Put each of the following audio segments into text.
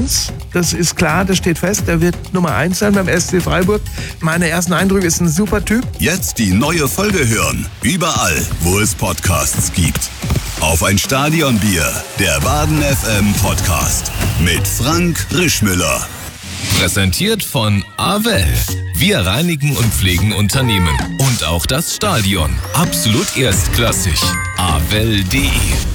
Franz, das ist klar, das steht fest, der wird Nummer 1 sein beim SC Freiburg. Meine ersten Eindrücke, ist ein super Typ. Jetzt die neue Folge hören, überall, wo es Podcasts gibt. Auf ein Stadionbier, der Baden FM Podcast mit Frank Rischmüller. Präsentiert von Avel. Wir reinigen und pflegen Unternehmen. Und auch das Stadion. Absolut erstklassig. Avel.de.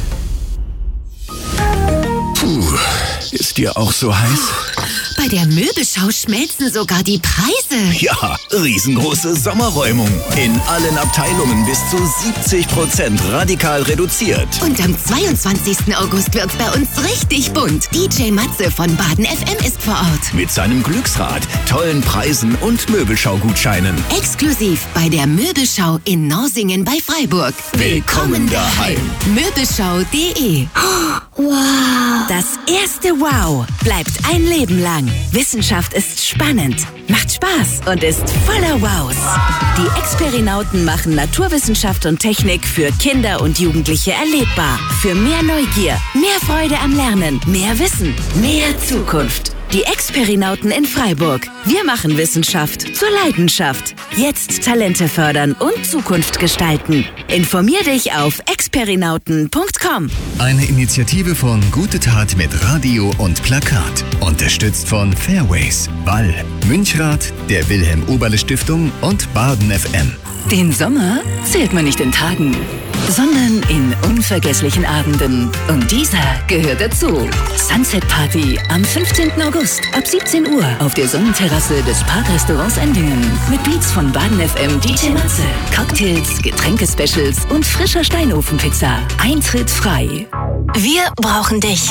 Puh, ist dir auch so heiß? Bei der Möbelschau schmelzen sogar die Preise. Ja, riesengroße Sommerräumung. In allen Abteilungen bis zu 70% radikal reduziert. Und am 22. August wird's bei uns richtig bunt. DJ Matze von Baden FM ist vor Ort. Mit seinem Glücksrad, tollen Preisen und Möbelschau-Gutscheinen. Exklusiv bei der Möbelschau in Norsingen bei Freiburg. Willkommen daheim. Möbelschau.de. Wow. Das erste Wow bleibt ein Leben lang. Wissenschaft ist spannend, macht Spaß und ist voller Wows. Die Experinauten machen Naturwissenschaft und Technik für Kinder und Jugendliche erlebbar. Für mehr Neugier, mehr Freude am Lernen, mehr Wissen, mehr Zukunft. Die Experinauten in Freiburg. Wir machen Wissenschaft zur Leidenschaft. Jetzt Talente fördern und Zukunft gestalten. Informier dich auf experinauten.com. Eine Initiative von Gute Tat mit Radio und Plakat. Unterstützt von Fairways, Ball, Münchrat, der Wilhelm-Oberle-Stiftung und Baden FM. Den Sommer zählt man nicht in Tagen, sondern in unvergesslichen Abenden. Und dieser gehört dazu. Sunset Party am 15. August ab 17 Uhr auf der Sonnenterrasse des Parkrestaurants Endingen. Mit Beats von Baden FM DJ Matze, Cocktails, Getränkespecials und frischer Steinofenpizza. Eintritt frei. Wir brauchen dich.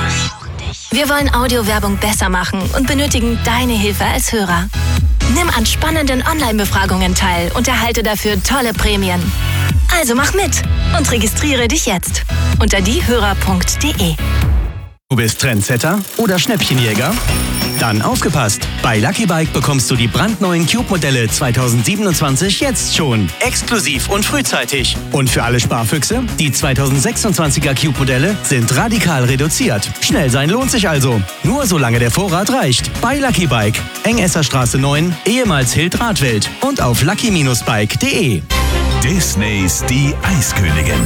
Wir wollen Audiowerbung besser machen und benötigen deine Hilfe als Hörer. Nimm an spannenden Online-Befragungen teil und erhalte dafür tolle Prämien. Also mach mit und registriere dich jetzt unter diehörer.de. Du bist Trendsetter oder Schnäppchenjäger? Dann aufgepasst! Bei Lucky Bike bekommst du die brandneuen Cube-Modelle 2027 jetzt schon. Exklusiv und frühzeitig. Und für alle Sparfüchse, die 2026er Cube-Modelle sind radikal reduziert. Schnell sein lohnt sich also. Nur solange der Vorrat reicht. Bei Lucky Bike. Engesserstraße 9, ehemals Hild-Radwelt. Und auf lucky-bike.de. Disneys Die Eiskönigin.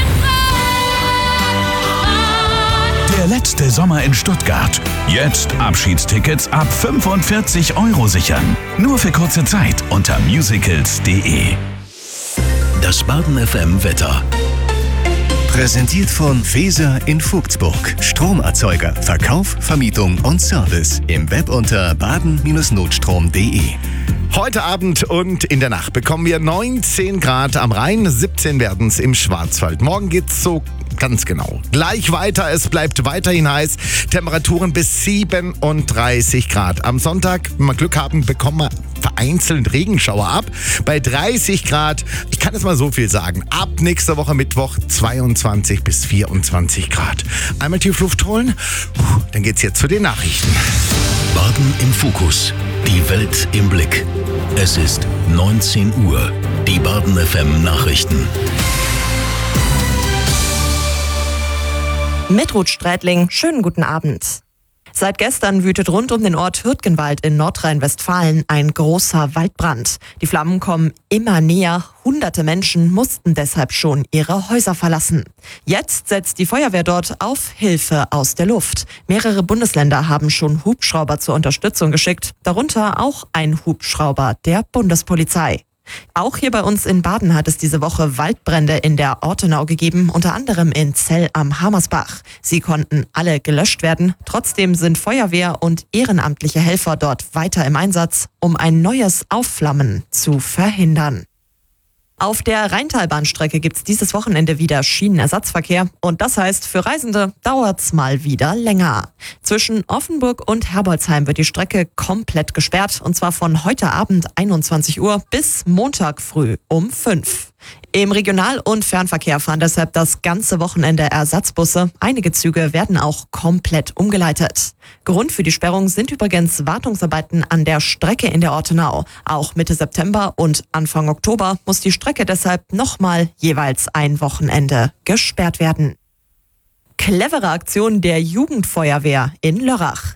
Der letzte Sommer in Stuttgart. Jetzt Abschiedstickets ab 45 € sichern. Nur für kurze Zeit unter musicals.de. Das Baden FM Wetter. Präsentiert von Feser in Vogtsburg. Stromerzeuger, Verkauf, Vermietung und Service. Im Web unter baden-notstrom.de. Heute Abend und in der Nacht bekommen wir 19 Grad am Rhein, 17 werden es im Schwarzwald. Morgen geht's so ganz genau gleich weiter. Es bleibt weiterhin heiß. Temperaturen bis 37 Grad. Am Sonntag, wenn wir Glück haben, bekommen wir vereinzelt Regenschauer ab. Bei 30 Grad, ich kann es mal so viel sagen, ab nächster Woche Mittwoch 22 bis 24 Grad. Einmal tief Luft holen, dann geht's jetzt zu den Nachrichten. Baden im Fokus. Die Welt im Blick. Es ist 19 Uhr. Die Baden FM Nachrichten. Mit Ruth Strätling, schönen guten Abend. Seit gestern wütet rund um den Ort Hürtgenwald in Nordrhein-Westfalen ein großer Waldbrand. Die Flammen kommen immer näher. Hunderte Menschen mussten deshalb schon ihre Häuser verlassen. Jetzt setzt die Feuerwehr dort auf Hilfe aus der Luft. Mehrere Bundesländer haben schon Hubschrauber zur Unterstützung geschickt, darunter auch ein Hubschrauber der Bundespolizei. Auch hier bei uns in Baden hat es diese Woche Waldbrände in der Ortenau gegeben, unter anderem in Zell am Hamersbach. Sie konnten alle gelöscht werden. Trotzdem sind Feuerwehr und ehrenamtliche Helfer dort weiter im Einsatz, um ein neues Aufflammen zu verhindern. Auf der Rheintalbahnstrecke gibt's dieses Wochenende wieder Schienenersatzverkehr und das heißt, für Reisende dauert's mal wieder länger. Zwischen Offenburg und Herbolzheim wird die Strecke komplett gesperrt und zwar von heute Abend 21 Uhr bis Montag früh um 5. Im Regional- und Fernverkehr fahren deshalb das ganze Wochenende Ersatzbusse. Einige Züge werden auch komplett umgeleitet. Grund für die Sperrung sind übrigens Wartungsarbeiten an der Strecke in der Ortenau. Auch Mitte September und Anfang Oktober muss die Strecke deshalb nochmal jeweils ein Wochenende gesperrt werden. Clevere Aktion der Jugendfeuerwehr in Lörrach.